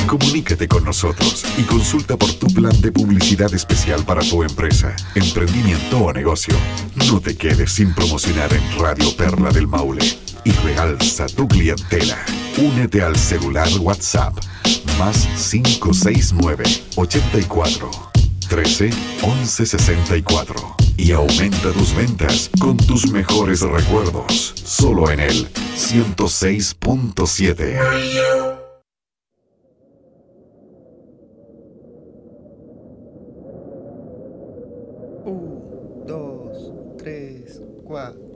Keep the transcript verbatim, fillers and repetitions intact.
Comunícate con nosotros y consulta por tu plan de publicidad especial para tu empresa, emprendimiento o negocio. No te quedes sin promocionar en Radio Perla del Maule y realza tu clientela. Únete al celular WhatsApp más cinco seis nueve, ochenta y cuatro, trece, once sesenta y cuatro y aumenta tus ventas con tus mejores recuerdos. Solo en el ciento seis punto siete. Un, dos, tres, cuatro.